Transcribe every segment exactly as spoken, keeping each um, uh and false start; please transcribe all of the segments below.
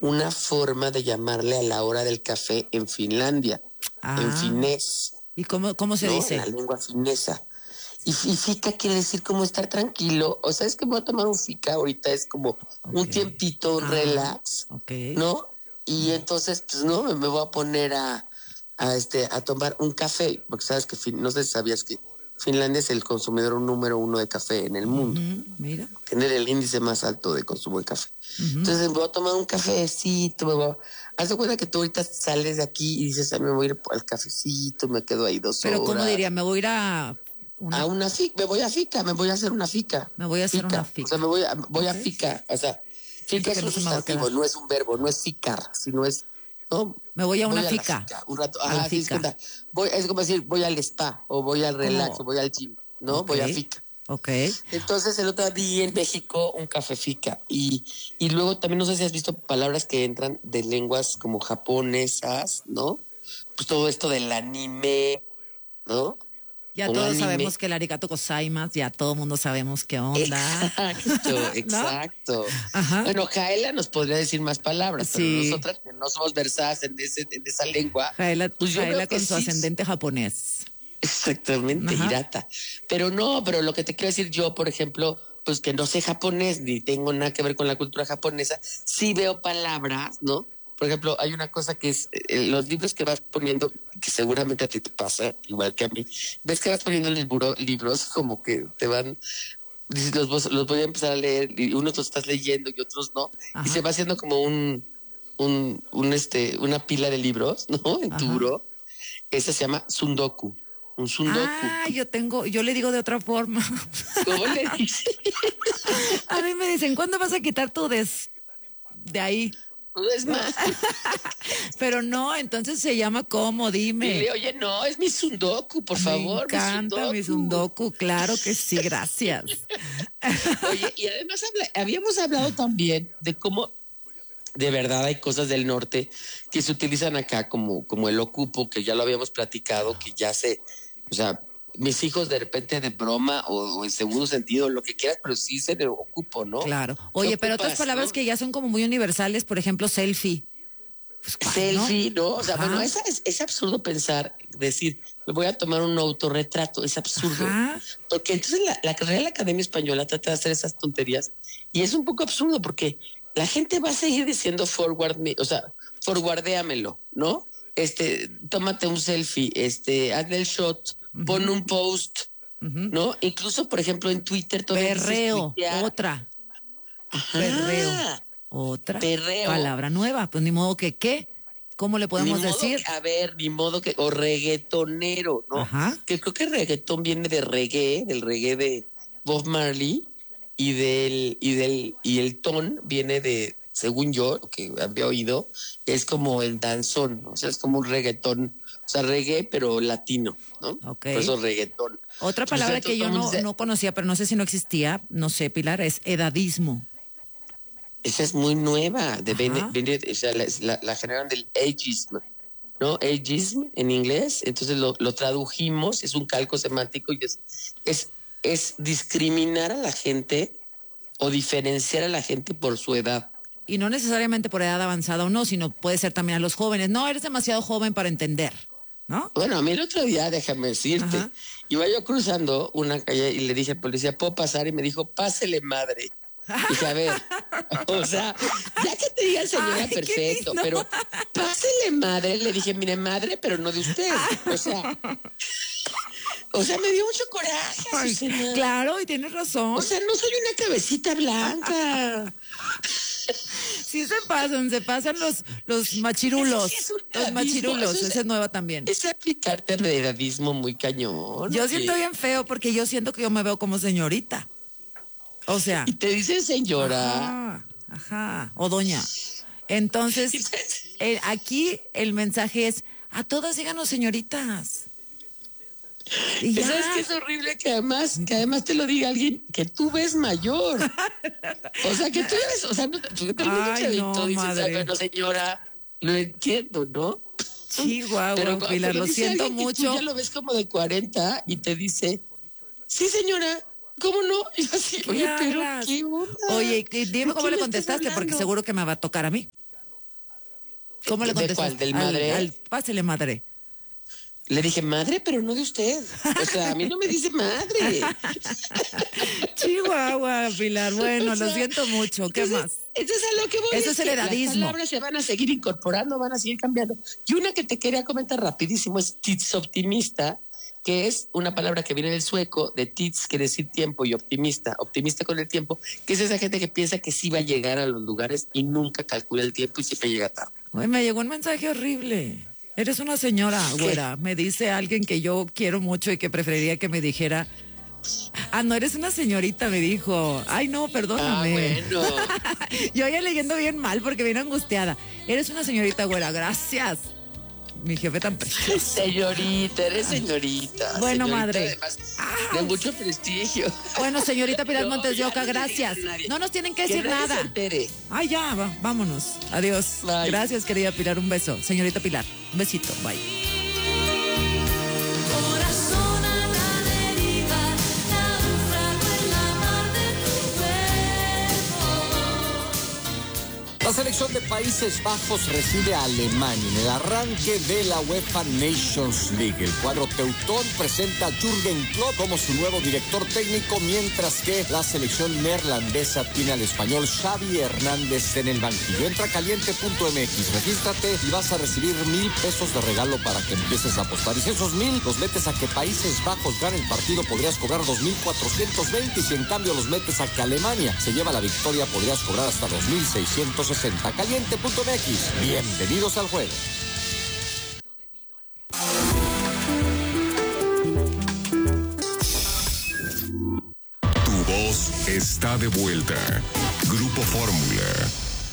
una forma de llamarle a la hora del café en Finlandia, ah. en finés. ¿Y cómo, cómo se ¿no? dice? En la lengua finesa. Y, y fika quiere decir como estar tranquilo. O sea, es que voy a tomar un fika ahorita, es como okay. un tiempito, un ah, relax, okay. ¿no? Y mm. entonces, pues no, me voy a poner a, a este a tomar un café, porque sabes que, no sé si sabías que Finlandia es el consumidor número uno de café en el mundo. Uh-huh, mira. Tiene el índice más alto de consumo de café. Uh-huh. Entonces me voy a tomar un cafecito, me voy a... Haz de cuenta que tú ahorita sales de aquí y dices, a mí me voy a ir al cafecito, me quedo ahí dos Pero horas. Pero ¿cómo diría? Me voy a ir a... Una... A una fica, me voy a fica, me voy a hacer una fica. Me voy a hacer fica. una fica. O sea, me voy a, voy okay. a fica, o sea, fica es un sustantivo, no es un verbo, no es ficar, sino es... ¿no? Me voy a una voy a fica. fica. Un rato, ah, sí, voy, es como decir, voy al spa, o voy al relax, ¿Cómo? o voy al gym, ¿no? Okay. Voy a fica. Ok. Entonces el otro día en México un café fica y, y luego también no sé si has visto palabras que entran de lenguas como japonesas, ¿no? Pues todo esto del anime, ¿no? Ya un todos anime. Sabemos que el arigato gozaimasu, ya todo el mundo sabemos qué onda. Exacto, exacto. ¿No? Ajá. Bueno, Jaela nos podría decir más palabras, sí. Pero nosotras que no somos versadas en, ese, en esa lengua. Jaela, pues Jaela con su sí. ascendente japonés. Exactamente, ajá. Hirata. Pero no, pero lo que te quiero decir yo, por ejemplo, pues que no sé japonés, ni tengo nada que ver con la cultura japonesa, sí veo palabras, ¿no? Por ejemplo, hay una cosa que es, eh, los libros que vas poniendo, que seguramente a ti te pasa, igual que a mí, ves que vas poniendo en el buro libros como que te van, dices, los, los voy a empezar a leer, y unos los estás leyendo y otros no, ajá. Y se va haciendo como un, un, un este, una pila de libros, ¿no? En tu buró. Esa se llama Sundoku. Un sundoku. Ah, yo tengo, yo le digo de otra forma. ¿Cómo le dices? A mí me dicen, ¿cuándo vas a quitar tu des de ahí? No es más. Pero no, entonces se llama ¿cómo? Dime. Dile, oye, no, es mi sundoku, por me favor. Me encanta mi sundoku. mi sundoku, claro que sí, gracias. Oye, y además habla, habíamos hablado también de cómo de verdad hay cosas del norte que se utilizan acá como, como el ocupo, que ya lo habíamos platicado, que ya se, o sea, mis hijos de repente de broma o, o en segundo sentido, lo que quieras, pero sí se le ocupo, ¿no? Claro. Oye, ocupas, pero otras palabras ¿no? que ya son como muy universales, por ejemplo, selfie. Pues, selfie, ¿no? ¿no? O sea, ajá. Bueno, es, es, es absurdo pensar, decir, me voy a tomar un autorretrato, es absurdo. Ajá. Porque entonces la, la Real Academia Española trata de hacer esas tonterías y es un poco absurdo porque la gente va a seguir diciendo forward me, o sea, forwardéamelo, ¿no? Este, tómate un selfie, este, hazle el shot, uh-huh. Pon un post, uh-huh. ¿No? Incluso, por ejemplo, en Twitter todo perreo, otra. Ajá. Perreo, otra. Perreo. Palabra nueva, pues ni modo que qué. ¿Cómo le podemos ni modo decir? Que, a ver, ni modo que, o reggaetonero, ¿no? Ajá. Que creo que reggaetón viene de reggae, del reggae de Bob Marley. Y del, y del, y el ton viene de, según yo, lo que había oído, es como el danzón, ¿no? O sea, es como un reggaetón, o sea, reggae, pero latino, ¿no? Okay. Por eso reggaetón. Otra palabra Entonces, que yo no, no conocía, pero no sé si no existía, no sé, Pilar, es edadismo. Esa es muy nueva, de viene, viene, o sea, la, la, la generaron del ageism, ¿no? Ageism en inglés, entonces lo, lo tradujimos, es un calco semántico y es, es es discriminar a la gente o diferenciar a la gente por su edad. Y no necesariamente por edad avanzada o no, sino puede ser también a los jóvenes. No, eres demasiado joven para entender, ¿no? Bueno, a mí el otro día, déjame decirte, ajá. Iba yo cruzando una calle y le dije al policía, ¿puedo pasar? Y me dijo, pásele madre. Dije, a ver, o sea, ya que te digan señora, ay, perfecto, pero pásele madre. Le dije, mire, madre, pero no de usted. O sea... O sea, me dio mucho coraje. Ay, claro, y tienes razón. O sea, no soy una cabecita blanca. Sí se pasan, se pasan los, los machirulos. Sí es los machirulos, esa es nueva también. Es aplicarte el edadismo muy cañón. Yo siento bien feo porque yo siento que yo me veo como señorita. O sea. Y te dicen señora. Ajá, ajá, o doña. Entonces, el, aquí el mensaje es, a todas díganos señoritas. Y ¿sabes qué es horrible? Que además, que además te lo diga alguien que tú ves mayor. O sea, que tú eres, o sea, no, tú te lo dices, no, dices, bueno, señora, lo entiendo, ¿no? Sí, guau, pero, guau, Pilar, pero lo siento mucho. Tú ya lo ves como de cuarenta y te dice, sí, señora, ¿cómo no? Y así, oye, pero qué onda. Oye, dime cómo le contestaste, porque seguro que me va a tocar a mí. ¿Cómo le ¿De contestó? cuál? ¿Del madre? Al, al, pásele, madre. Le dije, madre, pero no de usted. O sea, a mí no me dice madre. Chihuahua, Pilar. Bueno, o sea, lo siento mucho. ¿Qué entonces, más? Entonces, a lo que voy Eso es, es el que edadismo. las palabras se van a seguir incorporando, van a seguir cambiando. Y una que te quería comentar rapidísimo es tidsoptimista, que es una palabra que viene del sueco, de tids, quiere decir tiempo, y optimista, optimista con el tiempo, que es esa gente que piensa que sí va a llegar a los lugares y nunca calcula el tiempo y siempre llega tarde. Ay, me llegó un mensaje horrible. Eres una señora, güera. Me dice alguien que yo quiero mucho y que preferiría que me dijera. Ah, no, eres una señorita, me dijo. Ay, no, perdóname. Ah, bueno. Yo ya leyendo bien mal porque viene angustiada. Eres una señorita, güera, gracias. Mi jefe tan precioso. Señorita, eres señorita. Bueno, señorita, madre. Además, de mucho prestigio. Bueno, señorita Pilar No, Montes de ya Oca, no le gracias. digas a nadie. No nos tienen que Que decir nadie nada. se entere. Ay, ya, va, vámonos. Adiós. Bye. Gracias, querida Pilar. Un beso. Señorita Pilar, un besito. Bye. Corazón a la deriva, naufrago en la mar de tu cuerpo. La selección de Países Bajos recibe a Alemania en el arranque de la UEFA Nations League. El cuadro teutón presenta a Jürgen Klopp como su nuevo director técnico, mientras que la selección neerlandesa tiene al español Xavi Hernández en el banquillo. Entra caliente punto m x, regístrate y vas a recibir mil pesos de regalo para que empieces a apostar. Y si esos mil los metes a que Países Bajos gane el partido, podrías cobrar dos mil cuatrocientos veinte. Y si en cambio los metes a que Alemania se lleva la victoria, podrías cobrar hasta dos mil seiscientos sesenta. Caliente punto m x. Bienvenidos al juego. Tu voz está de vuelta. Grupo Fórmula.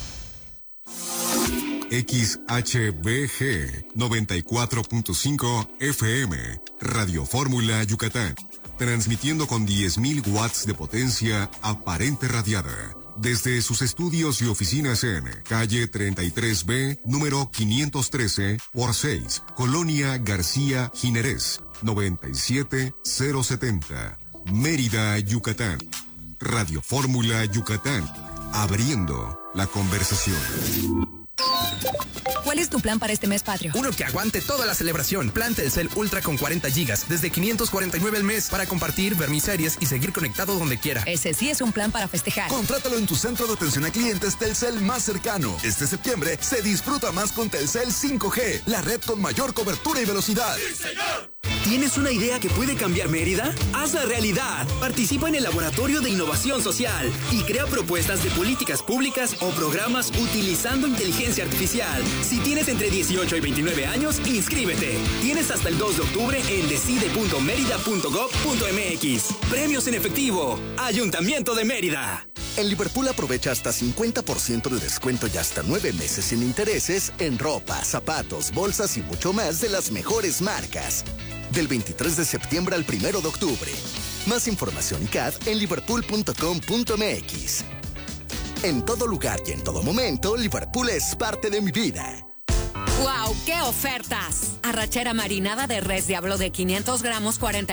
X H B G noventa y cuatro punto cinco F M. Radio Fórmula Yucatán. Transmitiendo con diez mil watts de potencia aparente radiada. Desde sus estudios y oficinas en calle treinta y tres B, número quinientos trece por seis, Colonia García Jiménez, noventa y siete mil setenta, Mérida, Yucatán. Radio Fórmula Yucatán, abriendo la conversación. ¿Cuál es tu plan para este mes patrio? Uno que aguante toda la celebración. Plan Telcel Ultra con cuarenta gigas, desde quinientos cuarenta y nueve al mes, para compartir, ver mis series y seguir conectado donde quiera. Ese sí es un plan para festejar. Contrátalo en tu centro de atención a clientes Telcel más cercano. Este septiembre se disfruta más con Telcel cinco G, la red con mayor cobertura y velocidad. ¡Sí, señor! ¿Tienes una idea que puede cambiar Mérida? ¡Hazla realidad! Participa en el Laboratorio de Innovación Social y crea propuestas de políticas públicas o programas utilizando inteligencia artificial. Si tienes entre dieciocho y veintinueve años, inscríbete. Tienes hasta el dos de octubre en decide punto mérida punto gob punto m x. Premios en efectivo. Ayuntamiento de Mérida. En Liverpool aprovecha hasta cincuenta por ciento de descuento y hasta nueve meses sin intereses en ropa, zapatos, bolsas y mucho más de las mejores marcas. Del veintitrés de septiembre al primero de octubre. Más información y C A D en liverpool punto com punto m x. En todo lugar y en todo momento, Liverpool es parte de mi vida. ¡Wow! ¡Qué ofertas! Arrachera marinada de res diablo de quinientos gramos, cuarenta